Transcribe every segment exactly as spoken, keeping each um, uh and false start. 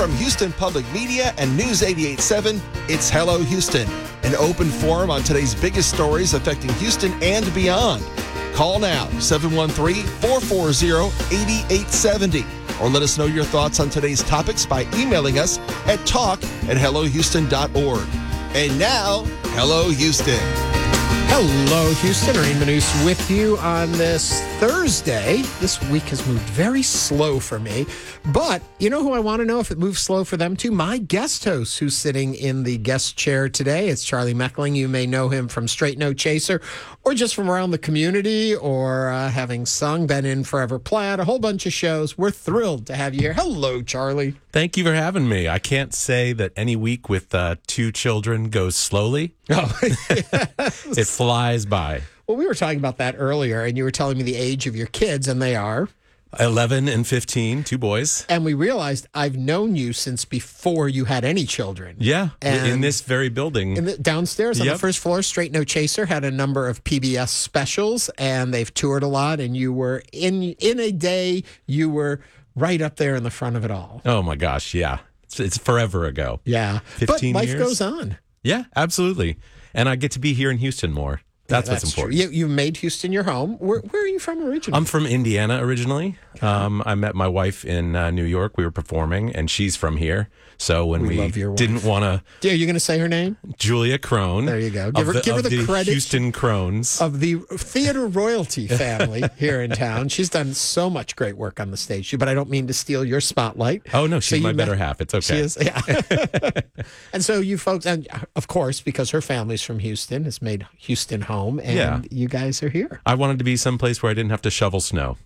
From Houston Public Media and News eighty-eight point seven, it's Hello Houston, an open forum on today's biggest stories affecting Houston and beyond. Call now, seven one three, four four zero, eight eight seven zero, or let us know your thoughts on today's topics by emailing us at talk at hello houston dot org. And now, Hello Houston. Hello, Houston. Rain Manus with you on this Thursday. This week has moved very slow for me. But you know who I want to know if it moves slow for them too? My guest host who's sitting in the guest chair today. It's Charlie Meckling. You may know him from Straight No Chaser or just from around the community or uh, having sung, been in Forever Plaid, a whole bunch of shows. We're thrilled to have you here. Hello, Charlie. Thank you for having me. I can't say that any week with uh, two children goes slowly. Oh, yes. It flies by. Well, we were talking about that earlier, and you were telling me the age of your kids, and they are eleven and fifteen, two boys. And we realized I've known you since before you had any children. Yeah, and in this very building. In the, downstairs on Yep. the first floor, Straight No Chaser had a number of P B S specials, and they've toured a lot, and you were, in in a day, you were right up there in the front of it all. Oh, my gosh, yeah. It's, it's forever ago. Yeah. fifteen but life years. goes on. Yeah, absolutely. And I get to be here in Houston more. That's, Yeah, what's that's important. True. You, you made Houston your home. Where, where are you from originally? I'm from Indiana originally. Um, I met my wife in uh, New York. We were performing, and she's from here. So when We we, love your wife. didn't want to, Are you going to say her name? Julia Crone. There you go. of Give her- the, give her of the credit. Houston Crones. Of the theater royalty family here in town. She's done so much great work on the stage, but I don't mean to steal your spotlight. Oh, no, So she's you my met- better half. It's okay. She is, yeah. And so you folks, and of course, because her family's from Houston, has made Houston home, and Yeah. you guys are here. I wanted to be someplace where I didn't have to shovel snow.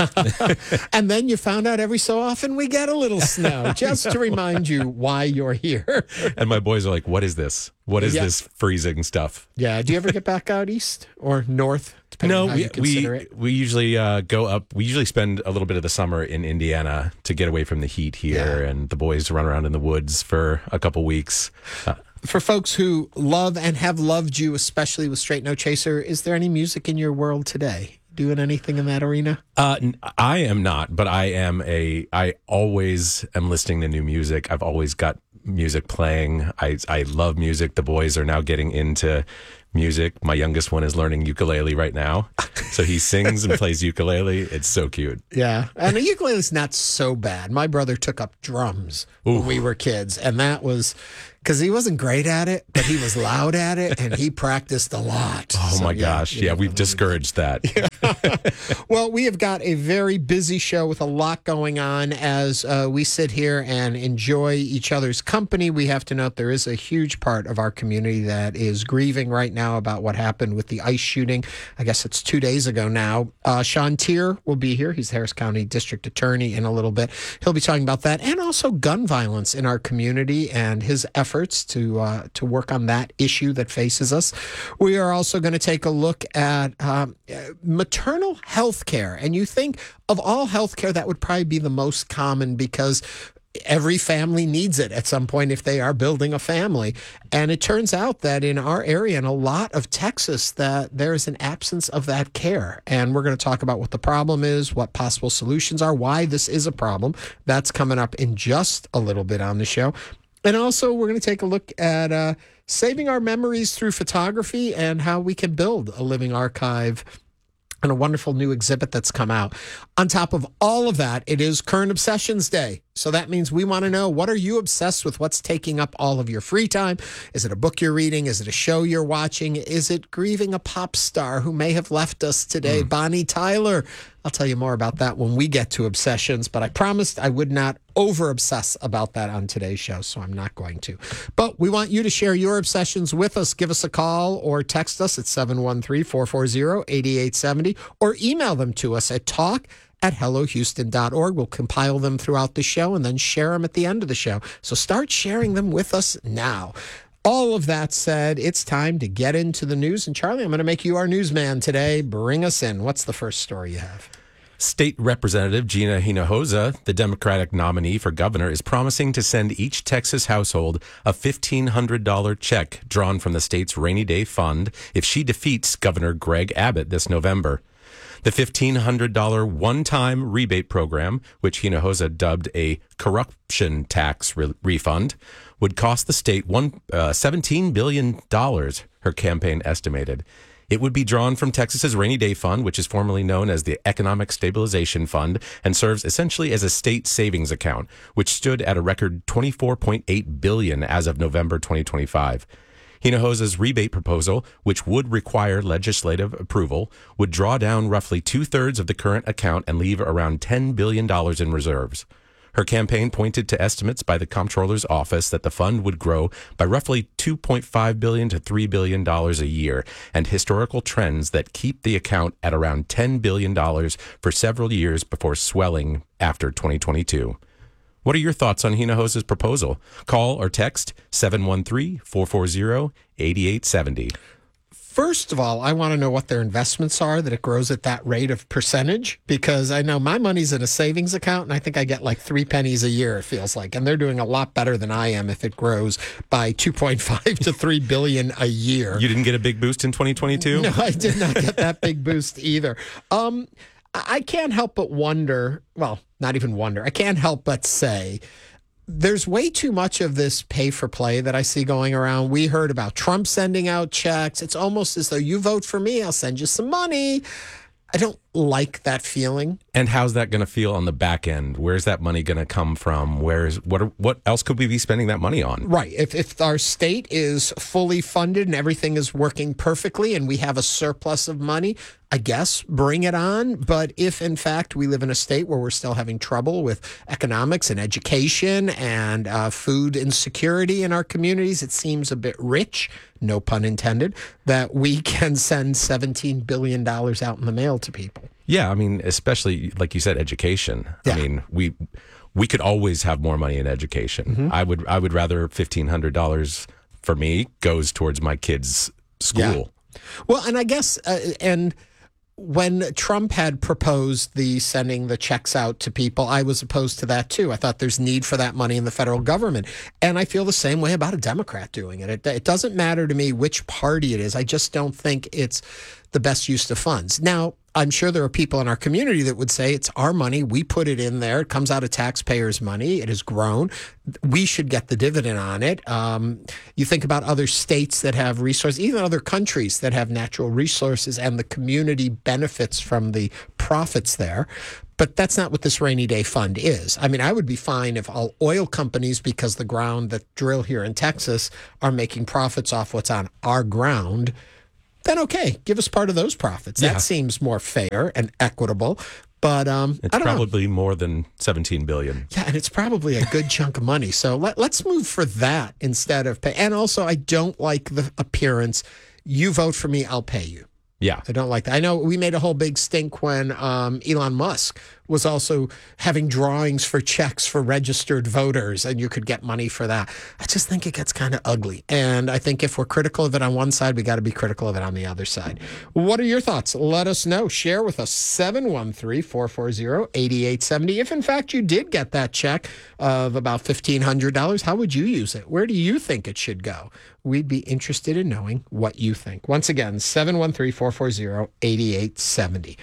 And then you found out every so often we get a little snow, just to remind you why you're here. And my boys are like, what is this? What is Yeah. this freezing stuff? Yeah. Do you ever get back out east or north? Depending No, on how we you consider we, it. we usually uh, go up. We usually spend a little bit of the summer in Indiana to get away from the heat here, Yeah. and the boys run around in the woods for a couple weeks. Uh, For folks who love and have loved you, especially with Straight No Chaser, is there any music in your world today? Doing anything in that arena? Uh, n- I am not, but I am a. I always am listening to new music. I've always got music playing. I I love music. The boys are now getting into music. My youngest one is learning ukulele right now, so he sings and plays ukulele. It's so cute. Yeah. And the ukulele's not so bad. My brother took up drums when we were kids, and that was because he wasn't great at it, but he was loud at it, and he practiced a lot. Oh So, my yeah, gosh! you Yeah, know, we've discouraged that. Well, we have got a very busy show with a lot going on as uh, we sit here and enjoy each other's company. We have to note there is a huge part of our community that is grieving right now about what happened with the ICE shooting. I guess it's two days ago now. Uh, Sean Tier will be here. He's the Harris County District Attorney in a little bit. He'll be talking about that and also gun violence in our community and his efforts to uh, to work on that issue that faces us. We are also going to take a look at um, maternal health care. And you think of all health care, that would probably be the most common because every family needs it at some point if they are building a family. And it turns out that in our area and a lot of Texas that there is an absence of that care. And we're going to talk about what the problem is, what possible solutions are, why this is a problem. That's coming up in just a little bit on the show. And also we're going to take a look at uh, saving our memories through photography and how we can build a living archive and a wonderful new exhibit that's come out. On top of all of that, it is Current Obsessions Day. So that means we want to know, what are you obsessed with? What's taking up all of your free time? Is it a book you're reading? Is it a show you're watching? Is it grieving a pop star who may have left us today, mm. Bonnie Tyler? I'll tell you more about that when we get to obsessions, but I promised I would not over-obsess about that on today's show, so I'm not going to. But we want you to share your obsessions with us. Give us a call or text us at seven one three, four four zero, eight eight seven zero or email them to us at talk at hello houston dot org. We'll compile them throughout the show and then share them at the end of the show. So start sharing them with us now. All of that said, it's time to get into the news. And Charlie, I'm going to make you our newsman today. Bring us in. What's the first story you have? State Representative Gina Hinojosa, the Democratic nominee for governor, is promising to send each Texas household a fifteen hundred dollars check drawn from the state's rainy day fund if she defeats Governor Greg Abbott this November. The fifteen hundred dollars one-time rebate program, which Hinojosa dubbed a corruption tax re- refund, would cost the state one, uh, seventeen billion dollars, her campaign estimated. It would be drawn from Texas's Rainy Day Fund, which is formerly known as the Economic Stabilization Fund and serves essentially as a state savings account, which stood at a record twenty-four point eight billion dollars as of November twenty twenty-five. Hinojosa's rebate proposal, which would require legislative approval, would draw down roughly two-thirds of the current account and leave around ten billion dollars in reserves. Her campaign pointed to estimates by the Comptroller's office that the fund would grow by roughly two point five billion dollars to three billion dollars a year, and historical trends that keep the account at around ten billion dollars for several years before swelling after twenty twenty-two. What are your thoughts on Hinojosa's proposal? Call or text seven one three, four four zero, eight eight seven zero. First of all, I want to know what their investments are, that it grows at that rate of percentage, because I know my money's in a savings account and I think I get like three pennies a year, it feels like. And they're doing a lot better than I am if it grows by two point five to three billion a year. You didn't get a big boost in twenty twenty-two? No, I did not get that big boost either. Um, I can't help but wonder, well, not even wonder, I can't help but say, there's way too much of this pay for play that I see going around. We heard about Trump sending out checks. It's almost as though you vote for me, I'll send you some money. I don't like that feeling. And how's that going to feel on the back end? Where's that money going to come from? Where's what? Are, what else could we be spending that money on? Right. If if our state is fully funded and everything is working perfectly, and we have a surplus of money, I guess bring it on. But if in fact we live in a state where we're still having trouble with economics and education and uh, food insecurity in our communities, it seems a bit rich, no pun intended, that we can send seventeen billion dollars out in the mail to people. Yeah, I mean, especially like you said, education. Yeah. I mean, we we could always have more money in education. Mm-hmm. I would I would rather fifteen hundred dollars for me goes towards my kids' school. Yeah. Well, and I guess uh, and. When Trump had proposed the sending the checks out to people, I was opposed to that too. I thought there's need for that money in the federal government. And I feel the same way about a Democrat doing it. It, it doesn't matter to me which party it is. I just don't think it's the best use of funds. Now, I'm sure there are people in our community that would say it's our money. We put it in there. It comes out of taxpayers' money. It has grown. We should get the dividend on it. Um, you think about other states that have resources, even other countries that have natural resources, and the community benefits from the profits there. But that's not what this rainy day fund is. I mean, I would be fine if all oil companies, because the ground that drill here in Texas, are making profits off what's on our ground. Then okay, give us part of those profits. Yeah. That seems more fair and equitable. But um, It's I don't probably know. more than seventeen billion dollars. Yeah, and it's probably a good chunk of money. So let, let's move for that instead of pay. And also, I don't like the appearance, you vote for me, I'll pay you. Yeah. I don't like that. I know we made a whole big stink when um, Elon Musk was also having drawings for checks for registered voters, and you could get money for that. I just think it gets kind of ugly. And I think if we're critical of it on one side, we got to be critical of it on the other side. What are your thoughts? Let us know. Share with us, seven one three, four four zero, eight eight seven zero. If in fact you did get that check of about fifteen hundred dollars, how would you use it? Where do you think it should go? We'd be interested in knowing what you think. Once again, seven one three, four four zero, eight eight seven zero.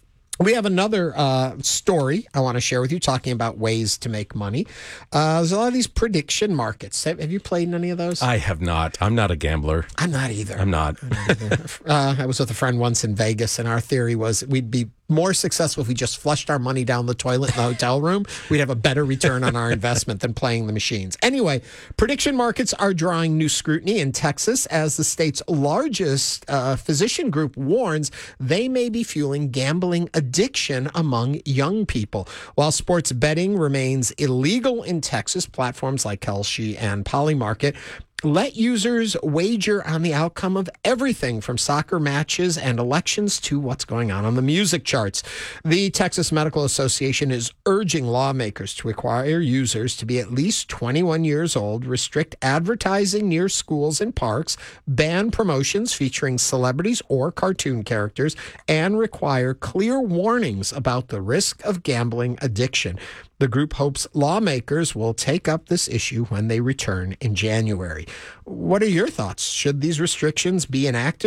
We have another uh, story I want to share with you, talking about ways to make money. Uh, there's a lot of these prediction markets. Have, have you played in any of those? I have not. I'm not a gambler. I'm not either. I'm not. I'm not either. uh, I was with a friend once in Vegas, and our theory was we'd be more successful if we just flushed our money down the toilet in the hotel room. We'd have a better return on our investment than playing the machines. Anyway, prediction markets are drawing new scrutiny in Texas as the state's largest uh, physician group warns they may be fueling gambling addiction among young people. While sports betting remains illegal in Texas, platforms like Kalshi and Polymarket let users wager on the outcome of everything from soccer matches and elections to what's going on on the music charts. The Texas Medical Association is urging lawmakers to require users to be at least twenty-one years old, restrict advertising near schools and parks, ban promotions featuring celebrities or cartoon characters, and require clear warnings about the risk of gambling addiction. The group hopes lawmakers will take up this issue when they return in January. What are your thoughts? Should these restrictions be enacted?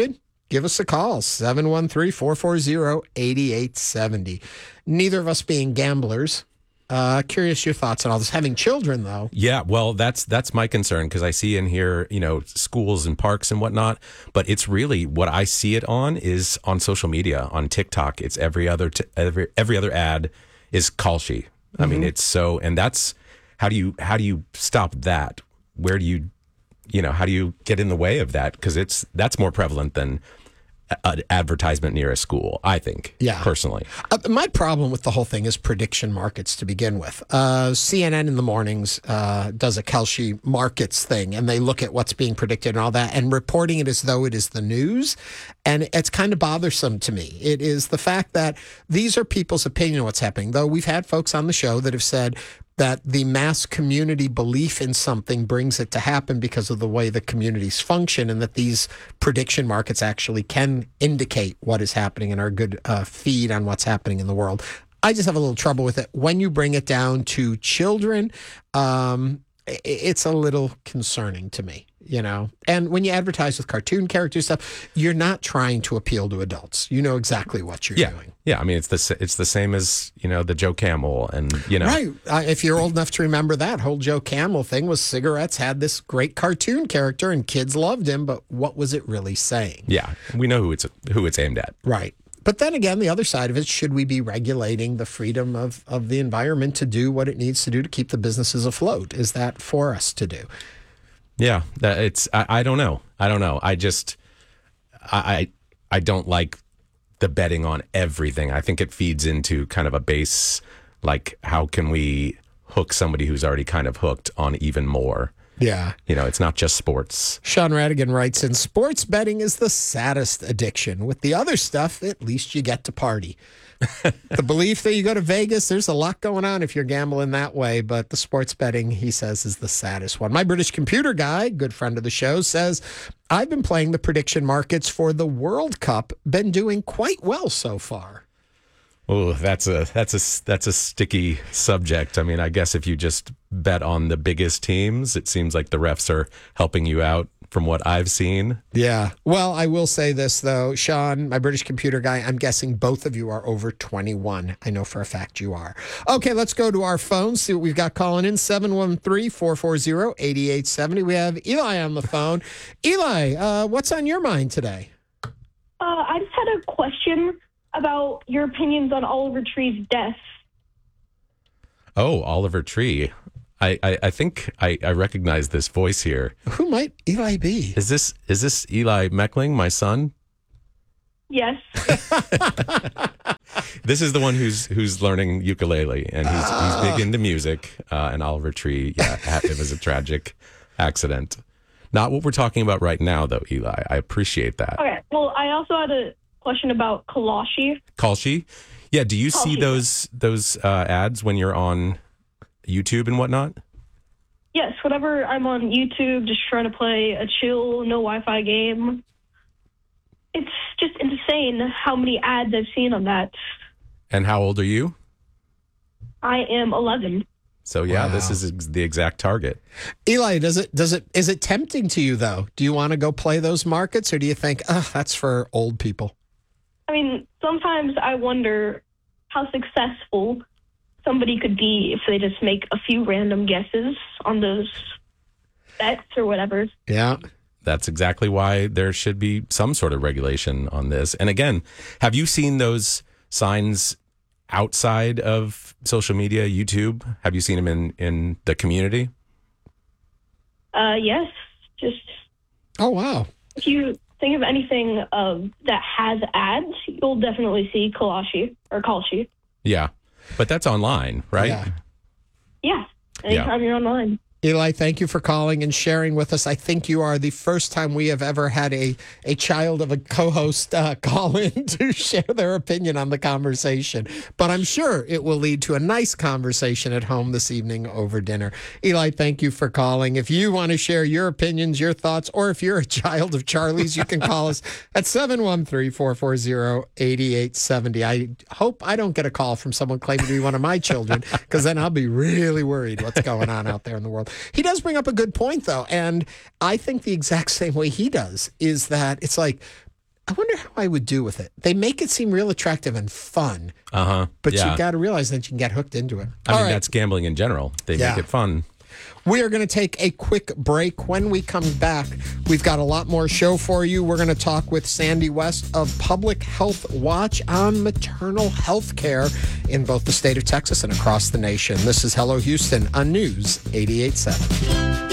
give us a call, seven one three, four four zero, eight eight seven zero. Neither of us being gamblers. Uh, curious your thoughts on all this. Having children, though. Yeah, well, that's that's my concern because I see in here, you know, schools and parks and whatnot. But it's really what I see it on is on social media, on TikTok. It's every other t- every every other ad is Kalshi. I mm-hmm. mean, it's so, and that's how do you how do you stop that? Where do you, you know, how do you get in the way of that? Because it's that's more prevalent than an advertisement near a school, I think, yeah. personally. Uh, my problem with the whole thing is prediction markets to begin with. Uh, C N N in the mornings uh, does a Kalshi markets thing, and they look at what's being predicted and all that, and reporting it as though it is the news. And it's kind of bothersome to me. It is the fact that these are people's opinion of what's happening, though we've had folks on the show that have said that the mass community belief in something brings it to happen because of the way the communities function, and that these prediction markets actually can indicate what is happening and are a good uh, feed on what's happening in the world. I just have a little trouble with it. When you bring it down to children, um, it's a little concerning to me, you know. And when you advertise with cartoon character stuff, you're not trying to appeal to adults. You know exactly what you're yeah. doing. Yeah, I mean, it's the it's the same as, you know, the Joe Camel and, you know. Right. Uh, if you're old enough to remember that whole Joe Camel thing was cigarettes had this great cartoon character and kids loved him, but what was it really saying? Yeah, we know who it's who it's aimed at. Right. But then again, the other side of it, should we be regulating the freedom of, of the environment to do what it needs to do to keep the businesses afloat? Is that for us to do? Yeah, that it's. I, I don't know. I don't know. I just, I, I don't like the betting on everything. I think it feeds into kind of a base, like how can we hook somebody who's already kind of hooked on even more? Yeah. You know, it's not just sports. Sean Radigan writes in, sports betting is the saddest addiction. With the other stuff, at least you get to party. The belief that you go to Vegas, there's a lot going on if you're gambling that way, but the sports betting, he says, is the saddest one. My British computer guy, good friend of the show, says, I've been playing the prediction markets for the World Cup, been doing quite well so far. Oh, that's a that's a that's a sticky subject. I mean, I guess if you just bet on the biggest teams, it seems like the refs are helping you out from what I've seen. Yeah. Well, I will say this, though. Sean, my British computer guy, I'm guessing both of you are over twenty-one. I know for a fact you are. Okay, let's go to our phone, see what we've got calling in. seven one three, four four zero, eight eight seven zero. We have Eli on the phone. Eli, uh, what's on your mind today? Uh, I just had a question about your opinions on Oliver Tree's death. Oh, Oliver Tree. I, I, I think I, I recognize this voice here. Who might Eli be? Is this is this Eli Meckling, my son? Yes. This is the one who's who's learning ukulele, and he's he's big into music. Uh, and Oliver Tree, yeah, it was a tragic accident. Not what we're talking about right now, though, Eli. I appreciate that. Okay. Well, I also had a question about Kalashi. Kalshi? Yeah, do you Kalshi. see those those uh, ads when you're on YouTube and whatnot? Yes, whenever I'm on YouTube just trying to play a chill, no Wi-Fi game. It's just insane how many ads I've seen on that. And how old are you? I am eleven. So yeah, Wow. this is ex- the exact target. Eli, does it does it is it tempting to you though? Do you want to go play those markets, or do you think, oh, that's for old people? I mean, sometimes I wonder how successful somebody could be if they just make a few random guesses on those bets or whatever. Yeah. That's exactly why there should be some sort of regulation on this. And again, have you seen those signs outside of social media, YouTube? Have you seen them in, in the community? Uh, yes. Just Oh, wow. if you think of anything um, that has ads, you'll definitely see Kalashi or Kalshi. Yeah. But that's online, right? Yeah. Yeah. Anytime you're online. Eli, thank you for calling and sharing with us. I think you are the first time we have ever had a, a child of a co-host uh, call in to share their opinion on the conversation. But I'm sure it will lead to a nice conversation at home this evening over dinner. Eli, thank you for calling. If you want to share your opinions, your thoughts, or if you're a child of Charlie's, you can call us at seven one three, four four zero, eight eight seven zero. I hope I don't get a call from someone claiming to be one of my children, because then I'll be really worried what's going on out there in the world. He does bring up a good point, though, and I think the exact same way he does is that it's like I wonder how I would do with it. They make it seem real attractive and fun, Uh-huh. but yeah. you got to realize that you can get hooked into it. I All mean, right. that's gambling in general. They Yeah. make it fun. We are going to take a quick break. When we come back, we've got a lot more show for you. We're going to talk with Sandy West of Public Health Watch on maternal health care in both the state of Texas and across the nation. This is Hello Houston on News eighty-eight point seven.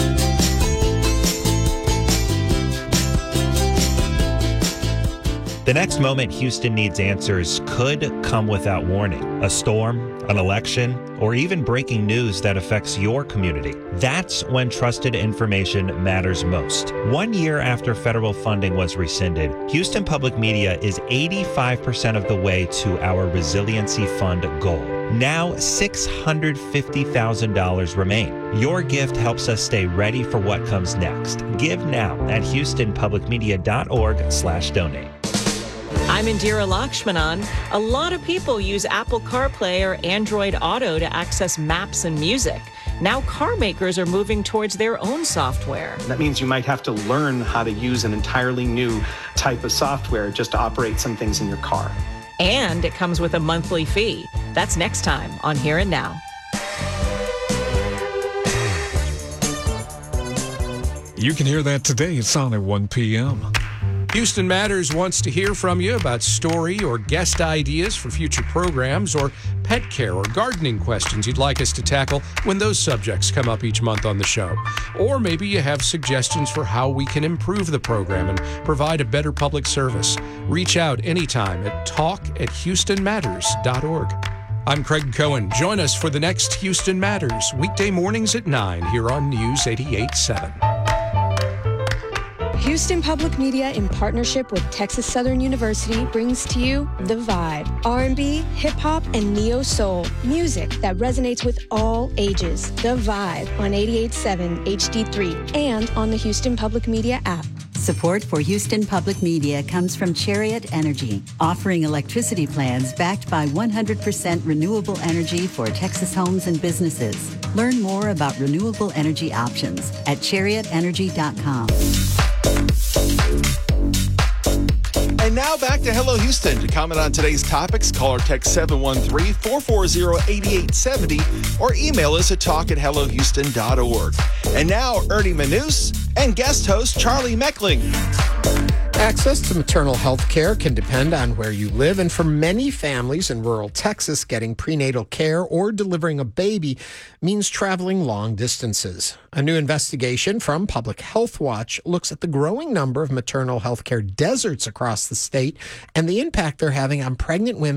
The next moment Houston needs answers could come without warning. A storm, an election, or even breaking news that affects your community. That's when trusted information matters most. One year after federal funding was rescinded, Houston Public Media is eighty-five percent of the way to our Resiliency Fund goal. Now, six hundred fifty thousand dollars remain. Your gift helps us stay ready for what comes next. Give now at houstonpublicmedia.org slash donate. I'm Indira Lakshmanan. A lot of people use Apple CarPlay or Android Auto to access maps and music. Now car makers are moving towards their own software. That means you might have to learn how to use an entirely new type of software just to operate some things in your car. And it comes with a monthly fee. That's next time on Here and Now. You can hear that today. It's on at one p.m. Houston Matters wants to hear from you about story or guest ideas for future programs or pet care or gardening questions you'd like us to tackle when those subjects come up each month on the show. Or maybe you have suggestions for how we can improve the program and provide a better public service. Reach out anytime at talk at houston matters dot org. I'm Craig Cohen. Join us for the next Houston Matters, weekday mornings at nine here on News eighty-eight point seven. Houston Public Media, in partnership with Texas Southern University, brings to you The Vibe. R and B, hip-hop, and neo-soul. Music that resonates with all ages. The Vibe on eighty-eight point seven H D three and on the Houston Public Media app. Support for Houston Public Media comes from Chariot Energy, offering electricity plans backed by one hundred percent renewable energy for Texas homes and businesses. Learn more about renewable energy options at chariot energy dot com. And now back to Hello Houston. To comment on today's topics, call or text seven one three, four four zero, eight eight seven zero or email us at talk at hello houston dot org. And now, Ernie Manous and guest host Charlie Meckling. Access to maternal health care can depend on where you live, and for many families in rural Texas, getting prenatal care or delivering a baby means traveling long distances. A new investigation from Public Health Watch looks at the growing number of maternal health care deserts across the state and the impact they're having on pregnant women